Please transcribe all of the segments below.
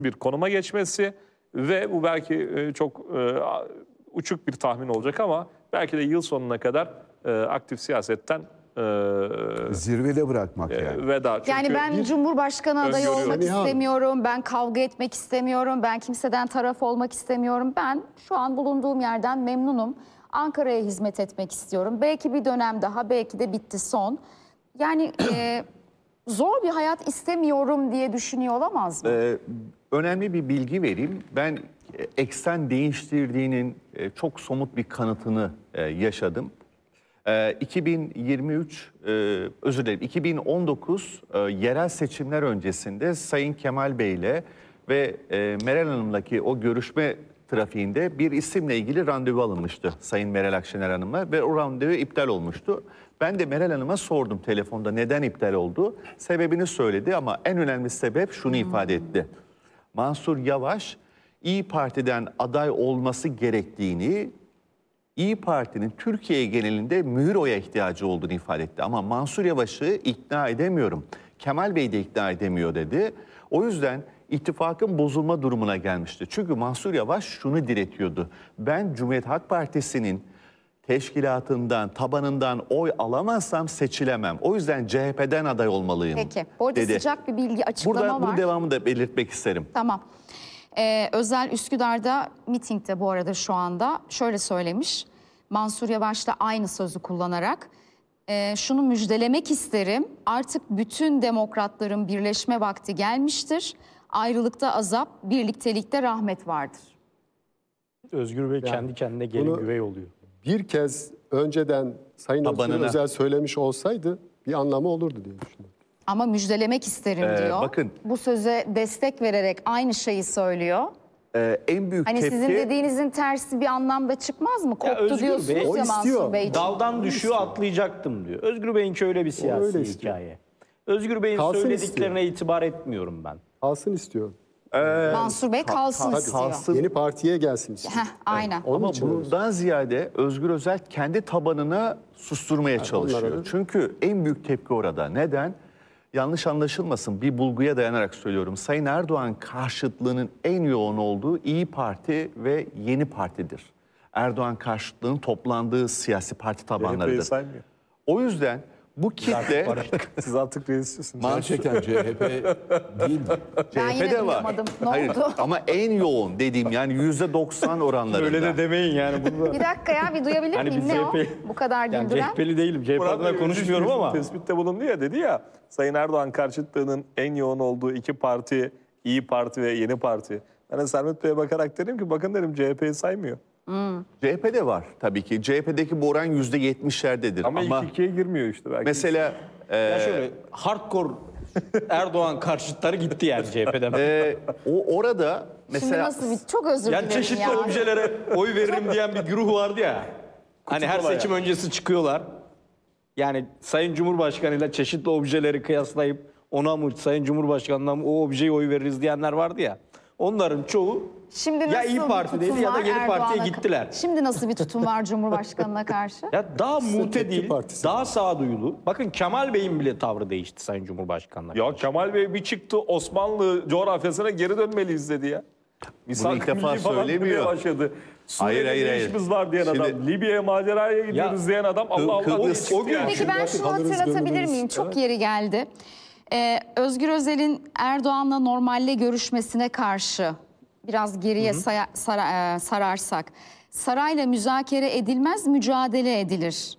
bir konuma geçmesi ve bu belki çok uçuk bir tahmin olacak ama belki de yıl sonuna kadar aktif siyasetten zirvede bırakmak yani. veda. Çünkü Yani ben Cumhurbaşkanı adayı olmak Saniha Hanım. istemiyorum, ben kavga etmek istemiyorum, ben kimseden taraf olmak istemiyorum. Ben şu an bulunduğum yerden memnunum. Ankara'ya hizmet etmek istiyorum. Belki bir dönem daha, belki de bitti son. Yani zor bir hayat istemiyorum diye düşünüyor olamaz mı? Önemli bir bilgi vereyim. Ben eksen değiştirdiğinin çok somut bir kanıtını yaşadım. 2023, özür dilerim, 2019 yerel seçimler öncesinde Sayın Kemal Bey'le ve Meral Hanım'la o görüşme trafiğinde bir isimle ilgili randevu alınmıştı Sayın Meral Akşener Hanım'a ve o randevu iptal olmuştu. Ben de Meral Hanım'a sordum telefonda neden iptal oldu. Sebebini söyledi ama en önemli sebep şunu ifade etti. Mansur Yavaş İYİ Parti'den aday olması gerektiğini, İYİ Parti'nin Türkiye genelinde mühür oya ihtiyacı olduğunu ifade etti. Ama Mansur Yavaş'ı ikna edemiyorum. Kemal Bey de ikna edemiyor dedi. O yüzden ittifakın bozulma durumuna gelmişti. Çünkü Mansur Yavaş şunu diretiyordu. Ben Cumhuriyet Halk Partisi'nin teşkilatından, tabanından oy alamazsam seçilemem. O yüzden CHP'den aday olmalıyım. Peki. Bu arada dedi. sıcak bir bilgi, açıklama Burada var. bu devamını da belirtmek isterim. Tamam. Özel Üsküdar'da mitingde bu arada şu anda şöyle söylemiş. Mansur Yavaş'la aynı sözü kullanarak şunu müjdelemek isterim. Artık bütün demokratların birleşme vakti gelmiştir. Ayrılıkta azap, birliktelikte rahmet vardır. Özgür Bey kendi kendine gelin güvey oluyor. Bir kez önceden Sayın Özgür Tabanına. Özel söylemiş olsaydı bir anlamı olurdu diye düşünüyorum. Ama müjdelemek isterim diyor. bakın. Bu söze destek vererek aynı şeyi söylüyor. En büyük Hani tepki... sizin dediğinizin tersi bir anlamda çıkmaz mı? Koptu Özgür diyorsunuz Bey, o ya istiyor. Mansur Bey için. Daldan düşüyor atlayacaktım diyor. Özgür Bey'inki öyle bir siyasi öyle istiyor. hikaye. Özgür Bey'in Kalsın söylediklerine itibar etmiyorum ben. Kalsın istiyor. Mansur Bey kalsın istiyor. kalsın. Yeni partiye gelsin istiyor. Heh, aynen. Onun Ama için öyle. bundan ziyade Özgür Özel kendi tabanına susturmaya çalışıyor. öyle. Çünkü en büyük tepki orada. Neden? Yanlış anlaşılmasın, bir bulguya dayanarak söylüyorum. Sayın Erdoğan karşıtlığının en yoğun olduğu İYİ Parti ve Yeni Parti'dir. Erdoğan karşıtlığının toplandığı siyasi parti tabanlarıdır. saymıyor. O yüzden bu kitle Siz artık reisçisiniz. Gerçekten CHP değil mi? Ben yine CHP'de var. duyamadım. Ne Hayır, oldu? ama en yoğun dediğim yani %90 oranlarında. Öyle de demeyin yani. Bunu Bir dakika ya, bir duyabilir Yani miyim? biz Ne o? CHP Bu kadar yani güldüren. CHP'li değilim. CHP adına konuşmuyorum ama. Tespitte bulundu ya, dedi ya, Sayın Erdoğan karşıtlığının en yoğun olduğu iki parti, İYİ Parti ve Yeni Parti. Ben de Sermet Bey'e bakarak dedim ki bakın dedim CHP'yi saymıyor. CHP'de var tabii ki. CHP'deki bu oran %70'lerdedir. Ama ilk ikiye girmiyor işte belki. Mesela Ya şöyle hardcore Erdoğan karşıtları gitti yani CHP'den. orada Şimdi mesela nasıl bir... Çok özür Yani dilerim çeşitli ya. objelere oy veririm diyen bir güruh vardı ya. Hani her seçim öncesi çıkıyorlar. Yani Sayın Cumhurbaşkanı'yla çeşitli objeleri kıyaslayıp ona mı Sayın Cumhurbaşkanı'na mı o objeye oy veririz diyenler vardı ya. Onların çoğu Şimdi ya nasıl İYİ bir Parti'deydi tutum ya da var Yeni Parti'ye Erdoğan'a? gittiler. Şimdi nasıl bir tutum var Cumhurbaşkanı'na karşı? Ya daha mutedil, Partisi. daha sağduyulu. Bakın Kemal Bey'in bile tavrı değişti Sayın Cumhurbaşkanı'na. Ya Kemal Bey bir çıktı, Osmanlı coğrafyasına geri dönmeliyiz dedi ya. Bunu ilk defa söylemiyor. Başladı. Suriye'de Hayır, ne hayır. işimiz var diyen Şimdi- adam. Libya'ya maceraya gidiyoruz diyen adam. Allah Allah. Kıbrıs- o gün Peki ben şunu hatırlatabilir miyim? Çok yeri geldi. Özgür Özel'in Erdoğan'la normalle görüşmesine karşı biraz geriye sararsak, sarayla müzakere edilmez, mücadele edilir.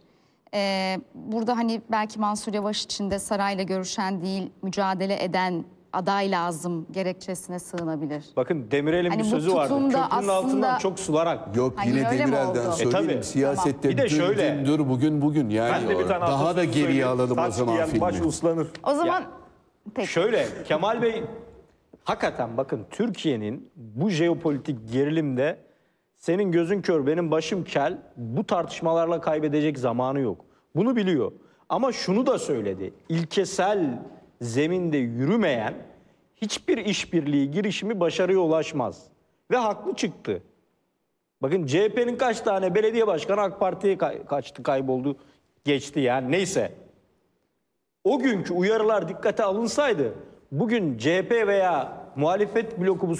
Burada hani belki Mansur Yavaş için de sarayla görüşen değil, mücadele eden aday lazım gerekçesine sığınabilir. Bakın Demirel'in Hani bir bu sözü vardı. tutumda Köprünün aslında- altından çok sular Yok Hayır, yine öyle mi Demirel'den oldu? söyleyeyim. Tabii. Siyasette Bir de şöyle- dündür bugün yani Ben de bir tane daha da atasözü geriye söyleyeyim. alalım o Taç zaman giyen baş filmi. uslanır. O zaman peki. Şöyle Kemal Bey hakikaten bakın Türkiye'nin bu jeopolitik gerilimde senin gözün kör benim başım kel bu tartışmalarla kaybedecek zamanı yok. Bunu biliyor. Ama şunu da söyledi. İlkesel zeminde yürümeyen hiçbir işbirliği girişimi başarıya ulaşmaz. Ve haklı çıktı. Bakın CHP'nin kaç tane belediye başkanı AK Parti'ye kaçtı, kayboldu, geçti yani neyse. O günkü uyarılar dikkate alınsaydı bugün CHP veya muhalefet bloku bu